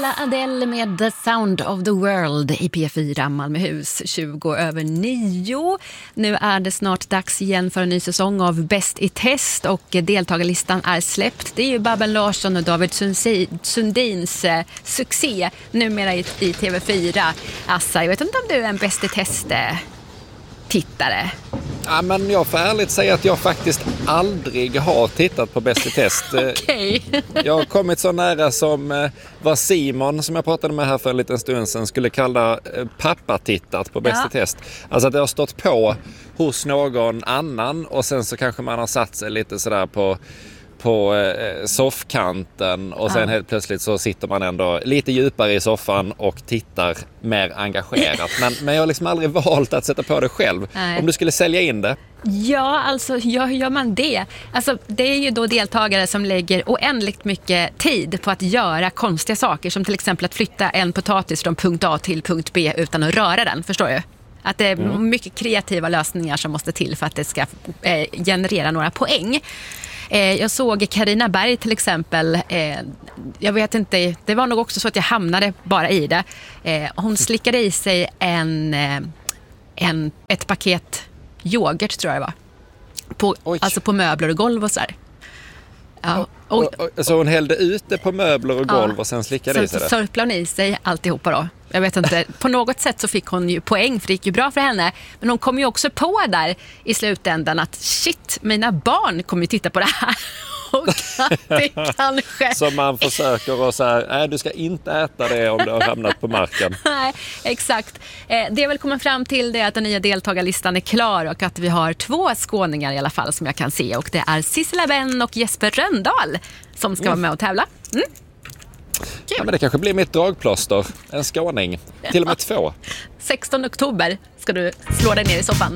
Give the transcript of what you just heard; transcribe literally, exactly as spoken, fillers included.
Lilla Adele med The Sound of the World i P fyra Malmöhus, tjugo över nio. Nu är det snart dags igen för en ny säsong av Bäst i test och deltagarlistan är släppt. Det är ju Babben Larsson och David Sundins eh, succé numera i, i T V fyra. Assa, jag vet inte om du är en Bäst i test eh, tittare. Ja, men jag får ärligt säga att jag faktiskt aldrig har tittat på Bäst i test. Okej. Jag har kommit så nära som vad Simon, som jag pratade med här för en liten stund sedan, skulle kalla pappa tittat på Bäst i test. Alltså att det har stått på hos någon annan och sen så kanske man har satt sig lite sådär på på eh, soffkanten och sen ja. helt plötsligt så sitter man ändå lite djupare i soffan och tittar mer engagerat. Men, men jag har liksom aldrig valt att sätta på det själv. Nej. Om du skulle sälja in det? Ja, alltså hur gör man det? Alltså det är ju då deltagare som lägger oändligt mycket tid på att göra konstiga saker, som till exempel att flytta en potatis från punkt A till punkt B utan att röra den, förstår du? Att det är mm. mycket kreativa lösningar som måste till för att det ska eh, generera några poäng. Jag såg Carina Berg till exempel, jag vet inte, det var nog också så att jag hamnade bara i det. Hon slickade i sig en, en, ett paket yoghurt, tror jag det var. På, alltså på möbler och golv och så där. Ja. Och, och, och, så hon hällde ut det på möbler och golv ja. och sen slickade sen, i sig det? Så sörplade hon i sig alltihopa då. Jag vet inte, på något sätt så fick hon ju poäng, för det gick ju bra för henne. Men hon kom ju också på där i slutändan att shit, mina barn kommer ju titta på det här. Och det kanske... Så man försöker att säga, nej du ska inte äta det om det har hamnat på marken. Nej, exakt. Det jag vill komma fram till det är att den nya deltagarlistan är klar och att vi har två skåningar i alla fall som jag kan se. Och det är Sissela Benn och Jesper Rönndahl som ska mm. vara med och tävla. Mm. Ja, men det kanske blir mitt dragplåster, en skåning. Till och med två. sextonde oktober ska du slå dig ner i soffan.